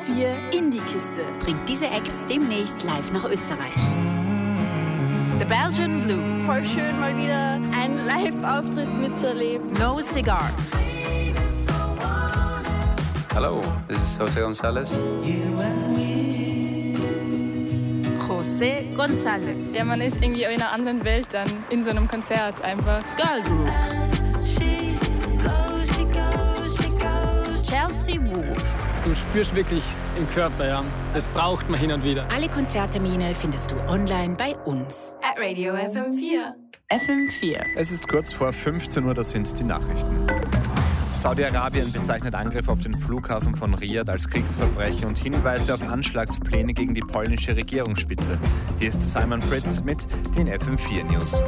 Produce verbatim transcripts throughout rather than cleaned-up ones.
vier Indie-Kiste bringt diese Acts demnächst live nach Österreich. The Belgian Blue. Voll schön, mal wieder einen Live-Auftritt mitzuerleben. No Cigar. Hello, this is José González. José González. Ja, man ist irgendwie in einer anderen Welt dann in so einem Konzert einfach. Girl Group. Chelsea Wolf. Du spürst wirklich im Körper, ja. Das braucht man hin und wieder. Alle Konzerttermine findest du online bei uns. at Radio F M vier. F M vier. Es ist kurz vor fünfzehn Uhr, das sind die Nachrichten. Saudi-Arabien bezeichnet Angriff auf den Flughafen von Riyadh als Kriegsverbrechen und Hinweise auf Anschlagspläne gegen die polnische Regierungsspitze. Hier ist Simon Fritz mit den F M vier News.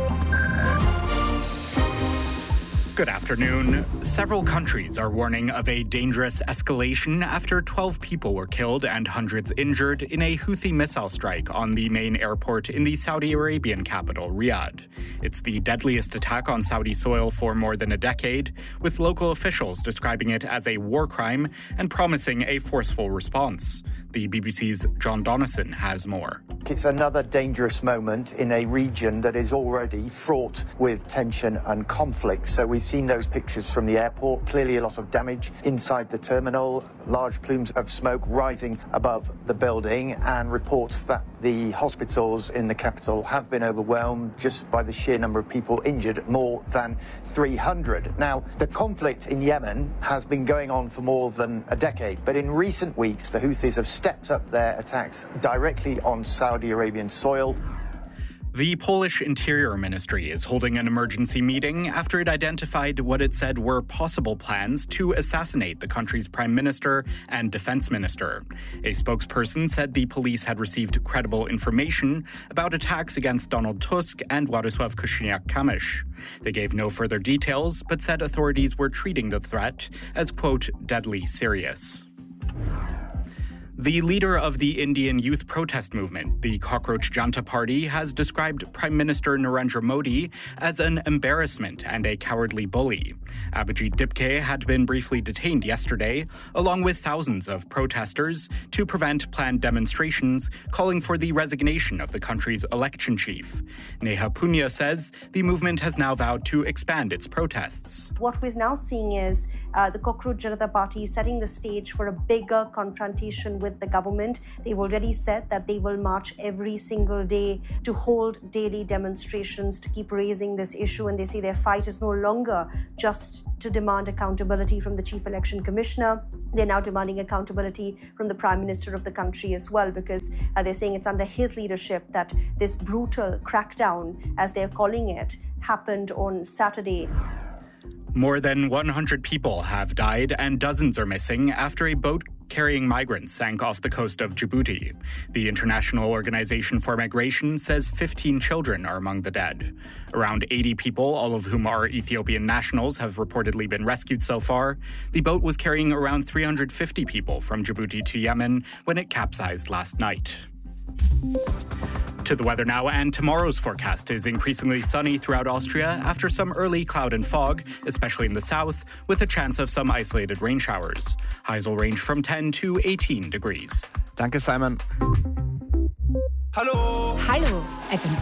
Good afternoon. Several countries are warning of a dangerous escalation after twelve people were killed and hundreds injured in a Houthi missile strike on the main airport in the Saudi Arabian capital, Riyadh. It's the deadliest attack on Saudi soil for more than a decade, with local officials describing it as a war crime and promising a forceful response. The B B C's John Donison has more. It's another dangerous moment in a region that is already fraught with tension and conflict. So we've seen those pictures from the airport. Clearly a lot of damage inside the terminal, large plumes of smoke rising above the building, and reports that the hospitals in the capital have been overwhelmed just by the sheer number of people injured, more than three hundred. Now, the conflict in Yemen has been going on for more than a decade, but in recent weeks the Houthis have stepped up their attacks directly on Saudi Arabian soil. The Polish Interior Ministry is holding an emergency meeting after it identified what it said were possible plans to assassinate the country's prime minister and defense minister. A spokesperson said the police had received credible information about attacks against Donald Tusk and Władysław Kosiniak-Kamysz. They gave no further details, but said authorities were treating the threat as, quote, deadly serious. The leader of the Indian youth protest movement, the Cockroach Janta Party, has described Prime Minister Narendra Modi as an embarrassment and a cowardly bully. Abhijit Dipke had been briefly detained yesterday, along with thousands of protesters, to prevent planned demonstrations calling for the resignation of the country's election chief. Neha Punya says the movement has now vowed to expand its protests. What we're now seeing is uh, the Cockroach Janata Party setting the stage for a bigger confrontation with the government. They've already said that they will march every single day to hold daily demonstrations to keep raising this issue, and they say their fight is no longer just to demand accountability from the Chief Election Commissioner. They're now demanding accountability from the Prime Minister of the country as well, because uh, they're saying it's under his leadership that this brutal crackdown, as they're calling it, happened on Saturday. More than one hundred people have died and dozens are missing after a boat carrying migrants sank off the coast of Djibouti. The International Organization for Migration says fifteen children are among the dead. Around eighty people, all of whom are Ethiopian nationals, have reportedly been rescued so far. The boat was carrying around three hundred fifty people from Djibouti to Yemen when it capsized last night. To the weather now, and tomorrow's forecast is increasingly sunny throughout Austria after some early cloud and fog, especially in the south, with a chance of some isolated rain showers. Highs will range from ten to eighteen degrees. Danke, Simon. Hallo! Hallo, F M